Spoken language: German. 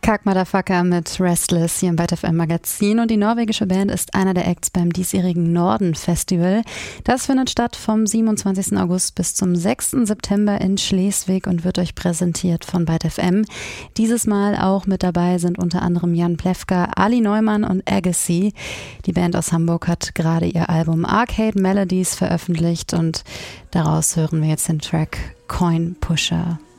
Kack Motherfucker mit Restless hier im Byte FM Magazin, und die norwegische Band ist einer der Acts beim diesjährigen Norden Festival. Das findet statt vom 27. August bis zum 6. September in Schleswig und wird euch präsentiert von Byte FM. Dieses Mal auch mit dabei sind unter anderem Jan Plewka, Ali Neumann und Agassi. Die Band aus Hamburg hat gerade ihr Album Arcade Melodies veröffentlicht und daraus hören wir jetzt den Track Coin Pusher.